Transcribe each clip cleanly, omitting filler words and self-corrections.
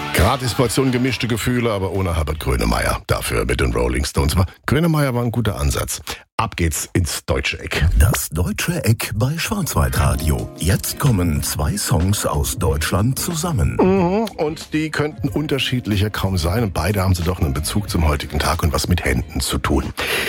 Gratis Portion gemischte Gefühle, aber ohne Herbert Grönemeyer. Dafür mit den Rolling Stones. Aber Grönemeyer war ein guter Ansatz. Ab geht's ins deutsche Eck. Das deutsche Eck bei Schwarzwaldradio. Jetzt kommen 2 Songs aus Deutschland zusammen. Und die könnten unterschiedlicher kaum sein. Und beide haben sie doch einen Bezug zum heutigen Tag und was mit Händen zu tun.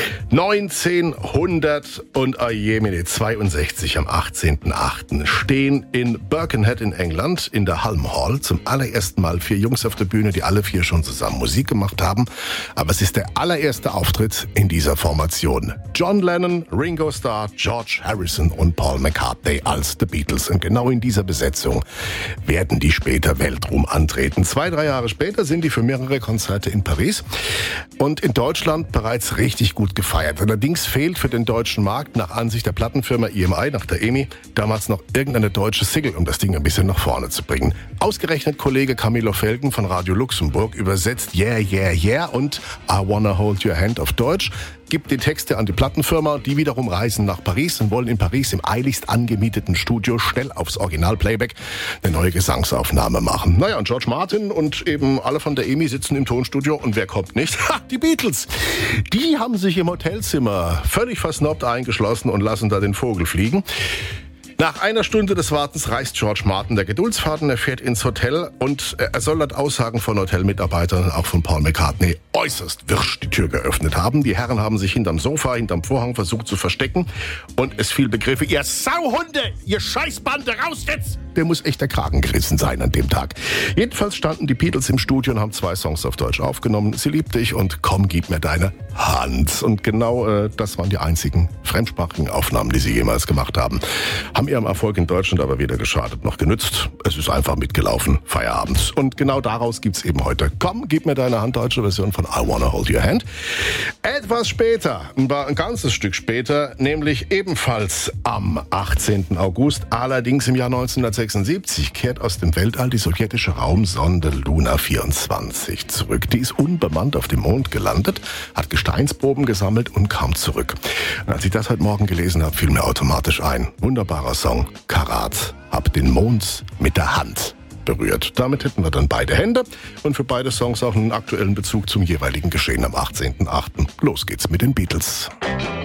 1962 am 18.08. stehen in Birkenhead in England in der Hulme Hall zum allerersten Mal 4 Jungs auf der Bühne, die alle 4 schon zusammen Musik gemacht haben. Aber es ist der allererste Auftritt in dieser Formation. John Lennon, Ringo Starr, George Harrison und Paul McCartney als The Beatles. Und genau in dieser Besetzung werden die später Weltruhm antreten. 2-3 Jahre später sind die für mehrere Konzerte in Paris und in Deutschland bereits richtig gut gefeiert. Allerdings fehlt für den deutschen Markt nach Ansicht der Plattenfirma EMI, nach der EMI, damals noch irgendeine deutsche Single, um das Ding ein bisschen nach vorne zu bringen. Ausgerechnet Kollege Camilo Felgen von Radio Luxemburg übersetzt Yeah, Yeah, Yeah und I Wanna Hold Your Hand auf Deutsch, gibt die Texte an die Plattenfirma, die wiederum reisen nach Paris und wollen in Paris im eiligst angemieteten Studio schnell aufs Original-Playback eine neue Gesangsaufnahme machen. Naja, und George Martin und eben alle von der EMI sitzen im Tonstudio und wer kommt nicht? Ha, die Beatles! Die haben sich im Hotelzimmer völlig versnobbt eingeschlossen und lassen da den Vogel fliegen. Nach einer Stunde des Wartens reißt George Martin der Geduldsfaden, er fährt ins Hotel und er soll laut Aussagen von Hotelmitarbeitern, auch von Paul McCartney, äußerst wirsch die Tür geöffnet haben. Die Herren haben sich hinterm Sofa, hinterm Vorhang versucht zu verstecken und es fiel Begriffe, ihr Sauhunde, ihr Scheißbande, raus jetzt! Der muss echt der Kragen gerissen sein an dem Tag. Jedenfalls standen die Beatles im Studio und haben 2 Songs auf Deutsch aufgenommen. Sie liebt dich und Komm, gib mir deine Hand. Und genau das waren die einzigen fremdsprachigen Aufnahmen, die sie jemals gemacht haben. Haben ihrem Erfolg in Deutschland aber weder geschadet noch genützt. Es ist einfach mitgelaufen, Feierabend. Und genau daraus gibt's eben heute Komm, gib mir deine Hand, deutsche Version von I Wanna Hold Your Hand. Etwas später, ein ganzes Stück später, nämlich ebenfalls am 18. August, allerdings im Jahr 1976, kehrt aus dem Weltall die sowjetische Raumsonde Luna 24 zurück. Die ist unbemannt auf dem Mond gelandet, hat Gesteinsproben gesammelt und kam zurück. Und als ich das heute Morgen gelesen habe, fiel mir automatisch ein. Wunderbarer Song, Karat, hab den Mond mit der Hand berührt. Damit hätten wir dann beide Hände und für beide Songs auch einen aktuellen Bezug zum jeweiligen Geschehen am 18.08. Los geht's mit den Beatles.